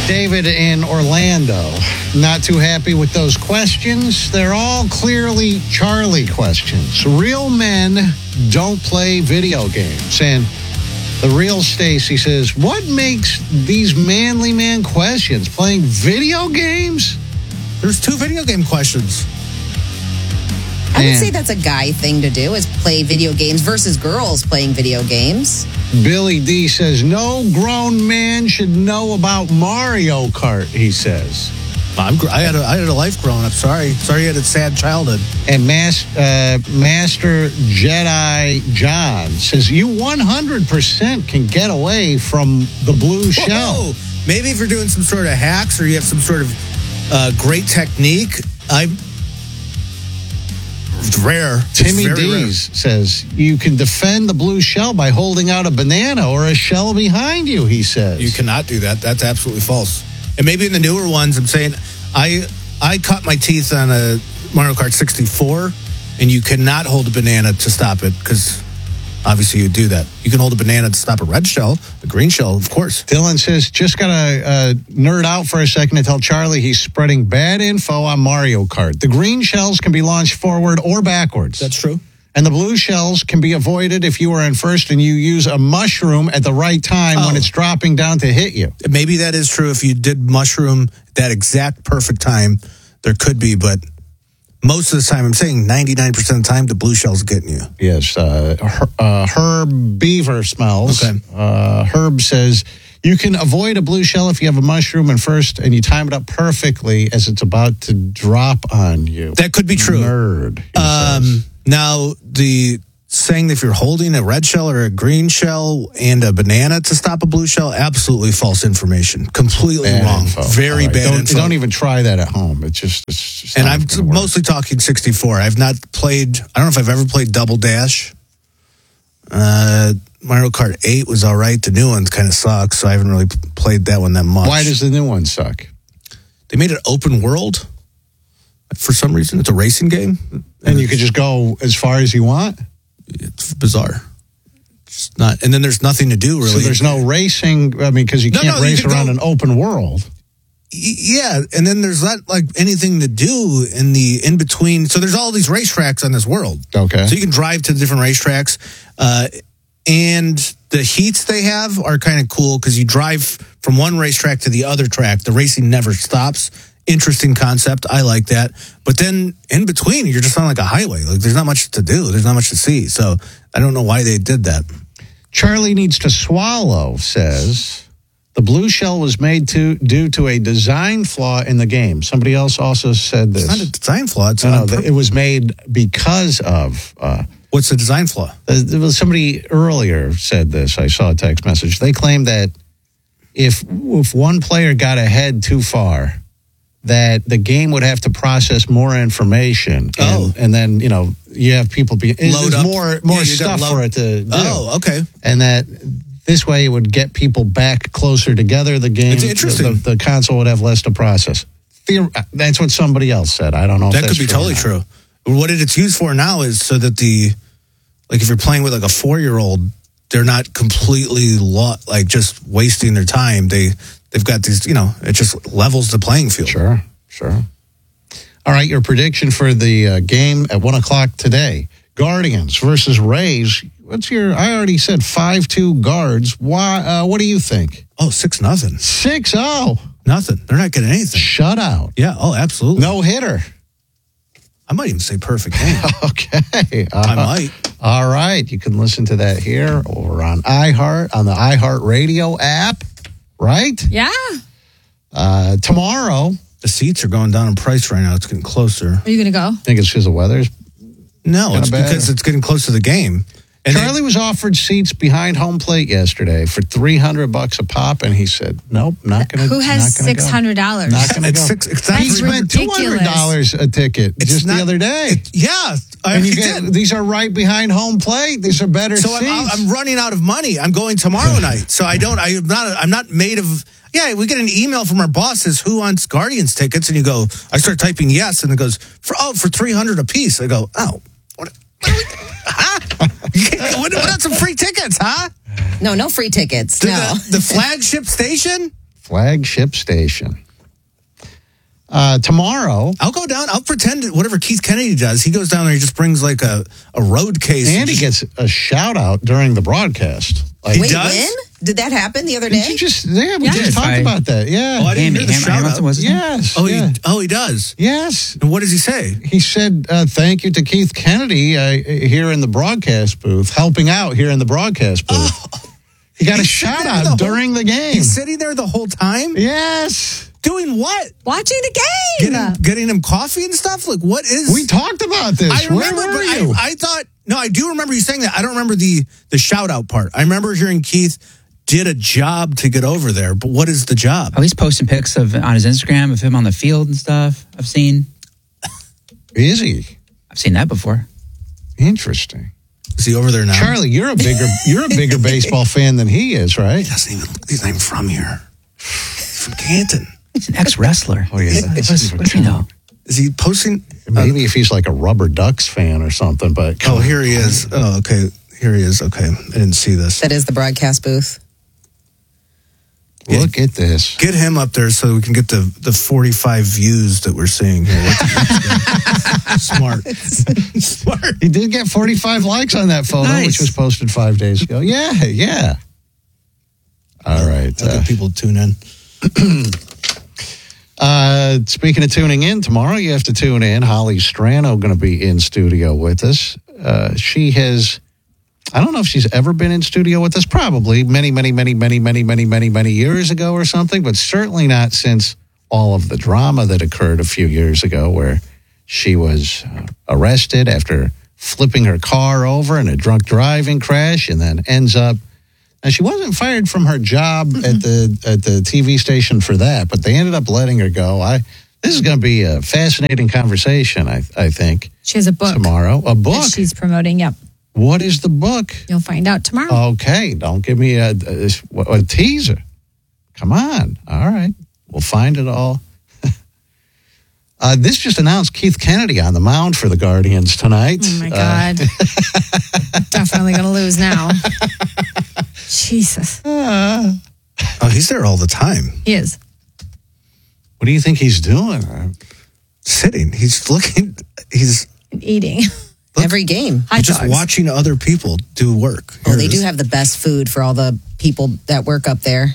David in Orlando, not too happy with those questions. They're all clearly Charlie questions. Real men don't play video games. And the real Stacy says, what makes these manly man questions? Playing video games? There's 2 video game questions. I would say that's a guy thing to do, is play video games versus girls playing video games. Billy D says, no grown man should know about Mario Kart, he says. I had a life growing up. Sorry you had a sad childhood. And Master Jedi John says, you 100% can get away from the blue shell. Whoa. Maybe if you're doing some sort of hacks or you have some sort of great technique, it's rare. Timmy Dees says, you can defend the blue shell by holding out a banana or a shell behind you, he says. You cannot do that. That's absolutely false. And maybe in the newer ones, I'm saying, I cut my teeth on a Mario Kart 64, and you cannot hold a banana to stop it, because obviously you do that. You can hold a banana to stop a red shell, a green shell, of course. Dylan says, just got to nerd out for a second and tell Charlie he's spreading bad info on Mario Kart. The green shells can be launched forward or backwards. That's true. And the blue shells can be avoided if you are in first and you use a mushroom at the right time when it's dropping down to hit you. Maybe that is true if you did mushroom that exact perfect time. There could be, but most of the time, I'm saying 99% of the time, the blue shell's getting you. Yes. Herb Beaver smells. Okay. Herb says, you can avoid a blue shell if you have a mushroom in first and you time it up perfectly as it's about to drop on you. That could be true. Nerd. He says. Now, the saying that if you're holding a red shell or a green shell and a banana to stop a blue shell, absolutely false information. Completely Bad wrong. info. Very bad info. Don't even try that at home. It's just and I'm mostly talking 64. I've not played, I don't know if I've ever played Double Dash. Mario Kart 8 was all right. The new one kind of sucks, so I haven't really played that one that much. Why does the new one suck? They made it open world. For some reason, it's a racing game. And you could just go as far as you want? It's bizarre. It's not, and then there's nothing to do, really. So there's no racing, I mean, because you can't race around an open world. Yeah, and then there's not like anything to do in between. So there's all these racetracks on this world. Okay. So you can drive to the different racetracks. And the heats they have are kind of cool because you drive from one racetrack to the other track. The racing never stops. Interesting concept. I like that. But then in between, you're just on like a highway. Like there's not much to do. There's not much to see. So I don't know why they did that. Charlie Needs to Swallow says the blue shell was made due to a design flaw in the game. Somebody else also said this. It's not a design flaw. It's it was made because of. What's the design flaw? Somebody earlier said this. I saw a text message. They claimed that if one player got ahead too far, that the game would have to process more information. And then, you have people load up. More stuff for it to do. Oh, okay. And that this way it would get people back closer together. The game, it's interesting. The console would have less to process. That's what somebody else said. I don't know if that could be totally true. What it's used for now is so that if you're playing with like a 4-year-old, they're not completely just wasting their time. They've got these, it just levels the playing field. Sure. All right, your prediction for the game at 1 o'clock today. Guardians versus Rays. I already said 5-2 Guards. Why? What do you think? Oh, 6-0. 6-0. Nothing. They're not getting anything. Shutout. Yeah, absolutely. No hitter. I might even say perfect game. Okay. I might. All right. You can listen to that here over on iHeart, on the iHeart Radio app. Right? Yeah. Tomorrow. The seats are going down in price right now. It's getting closer. Are you going to go? Think it's because the weather's No, it's because it's getting close to the game. And Charlie was offered seats behind home plate yesterday for $300 a pop, and he said, "Nope, not going to." Who has $600? Not going to go. He spent $200 a ticket just the other day. These are right behind home plate. These are better seats. I'm running out of money. I'm going tomorrow night, so I'm not made of. Yeah, we get an email from our bosses who wants Guardians tickets, and you go. I start typing yes, and it goes for $300 a piece. I go, oh, what about some free tickets, huh? No free tickets. The flagship station? Flagship station. Tomorrow, I'll go down. I'll pretend whatever Keith Kennedy does. He goes down there. He just brings like a road case. and he gets a shout out during the broadcast. Like, Wait, does? when? Did that happen the other day? we just talked about that. Yeah. Oh, I didn't hear the shout out. Was his name? Yes. He does. Yes. And what does he say? He said, thank you to Keith Kennedy here in the broadcast booth, helping out here in the broadcast booth. He got a shout out during the game. He's sitting there the whole time? Yes. Doing what? Watching the game. Getting him coffee and stuff? Like, what is... We talked about this. I remember, Where were but you? I thought... No, I do remember you saying that. I don't remember the shout-out part. I remember hearing Keith did a job to get over there, but what is the job? Oh, he's posting pics on his Instagram of him on the field and stuff. I've seen that before. Interesting. Is he over there now? Charlie, you're a bigger baseball fan than he is, right? He's not even from here. He's from Canton. He's an ex-wrestler. Oh, yeah. What do you know? Is he posting? Maybe if he's like a Rubber Ducks fan or something, but... Oh, here he is. Oh, okay. Here he is. Okay. I didn't see this. That is the broadcast booth. Look at this. Get him up there so we can get the 45 views that we're seeing here. Smart. He did get 45 likes on that photo, Nice. which was posted 5 days ago. Yeah. All right. Other people tune in. Speaking of tuning in, tomorrow you have to tune in. Holly Strano going to be in studio with us. She has... I don't know if she's ever been in studio with us. Probably many years ago or something, but certainly not since all of the drama that occurred a few years ago where she was arrested after flipping her car over in a drunk driving crash and then ends up... And she wasn't fired from her job at the TV station for that, but they ended up letting her go. This is going to be a fascinating conversation, I think. She has a book. Tomorrow. A book? That she's promoting, yep. What is the book? You'll find out tomorrow. Okay, don't give me a teaser. Come on. All right. We'll find it all. This just announced Keith Kennedy on the mound for the Guardians tonight. Oh, my God. Definitely going to lose now. Jesus. Oh, he's there all the time. He is. What do you think he's doing? Sitting. He's looking. He's eating. Every game. Hot just dogs. watching other people do work. Oh, they do have the best food for all the people that work up there.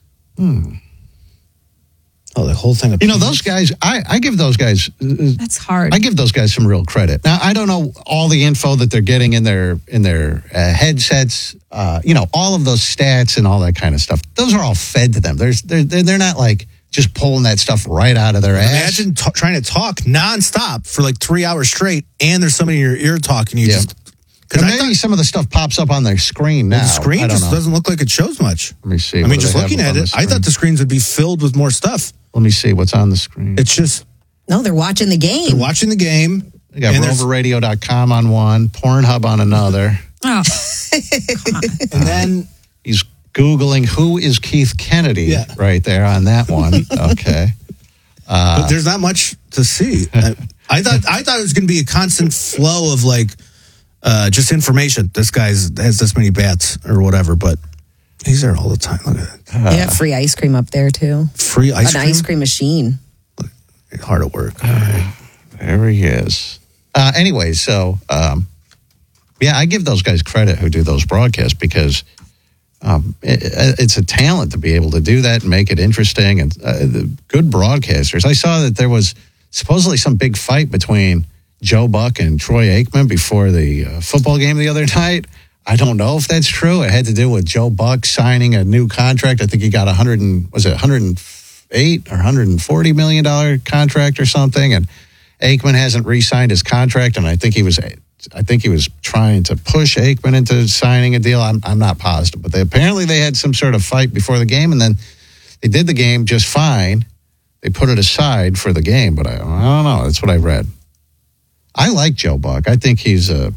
Oh, the whole thing. You know, those guys, I give those guys... That's hard. I give those guys some real credit. Now, I don't know all the info that they're getting in their headsets, all of those stats and all that kind of stuff. Those are all fed to them. They're not like just pulling that stuff right out of their ass. Imagine trying to talk nonstop for like 3 hours straight, and there's somebody in your ear talking. You just... Because maybe some of the stuff pops up on their screen now. The screen just doesn't look like it shows much. Let me see. I mean, just looking at it, I thought the screens would be filled with more stuff. Let me see what's on the screen. It's just... No, they're watching the game. They're watching the game. They got roverradio.com on one, Pornhub on another. Oh. And then... He's Googling who is Keith Kennedy right there on that one. Okay. But there's not much to see. I thought it was going to be a constant flow of like just information. This guy has this many bats or whatever, but he's there all the time. Look at it. They have free ice cream up there too. Free ice cream? An ice cream machine. Hard at work. There he is. Anyway, so I give those guys credit who do those broadcasts because it's a talent to be able to do that and make it interesting, and the good broadcasters. I saw that there was supposedly some big fight between Joe Buck and Troy Aikman before the football game the other night. I don't know if that's true. It had to do with Joe Buck signing a new contract. I think he got $108 or $140 million contract or something, and Aikman hasn't re-signed his contract, and I think he was trying to push Aikman into signing a deal. I'm not positive, but apparently they had some sort of fight before the game, and then they did the game just fine. They put it aside for the game, but I don't know. That's what I read. I like Joe Buck. I think he's a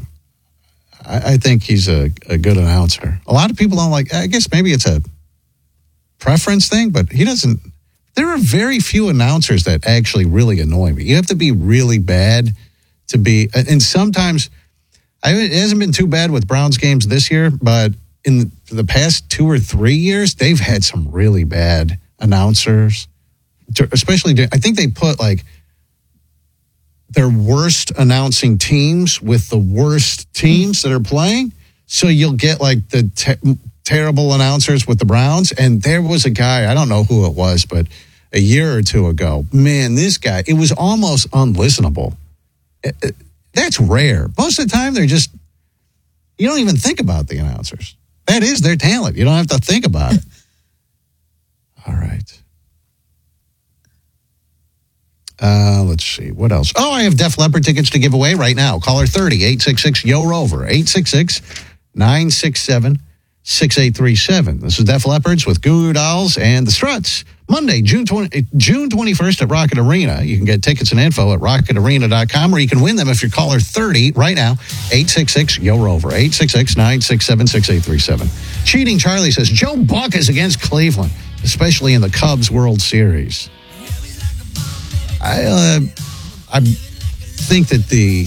good announcer. A lot of people don't like. I guess maybe it's a preference thing, but he doesn't. There are very few announcers that actually really annoy me. You have to be really bad to be, and sometimes it hasn't been too bad with Browns games this year, but in the past 2 or 3 years, they've had some really bad announcers, especially, I think they put like their worst announcing teams with the worst teams that are playing. So you'll get like the terrible announcers with the Browns. And there was a guy, I don't know who it was, but a year or two ago, man, this guy, it was almost unlistenable. That's rare. Most of the time, they're just, you don't even think about the announcers. That is their talent. You don't have to think about it. All right. Let's see. What else? Oh, I have Def Leppard tickets to give away right now. Caller 30-866-YO-ROVER. 866-967-6837. This is Def Leppard's with Goo Goo Dolls and the Struts. Monday, June 21st at Rocket Arena. You can get tickets and info at rocketarena.com, or you can win them if you're caller 30 right now. 866-YO-ROVER. 866-967-6837. Cheating Charlie says, Joe Buck is against Cleveland, especially in the Cubs World Series. I think that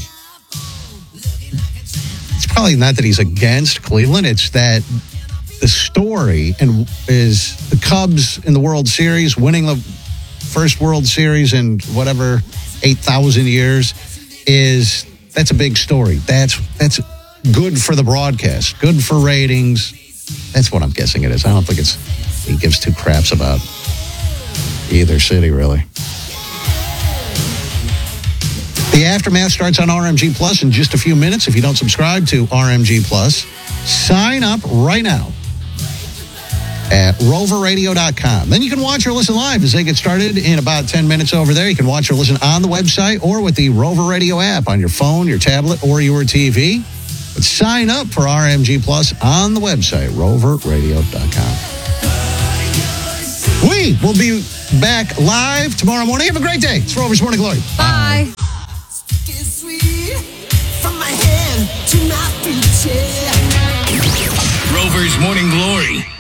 it's probably not that he's against Cleveland. It's that the story is the Cubs in the World Series, winning the first World Series in whatever 8,000 years that's a big story. That's good for the broadcast, good for ratings. That's what I'm guessing it is. I don't think he gives two craps about either city, really. The Aftermath starts on RMG Plus in just a few minutes. If you don't subscribe to RMG Plus, sign up right now at roverradio.com. Then you can watch or listen live as they get started in about 10 minutes over there. You can watch or listen on the website or with the Rover Radio app on your phone, your tablet, or your TV. But sign up for RMG Plus on the website, roverradio.com. We will be back live tomorrow morning. Have a great day. It's Rover's Morning Glory. Bye. From my hand to my feet, yeah. Rover's Morning Glory.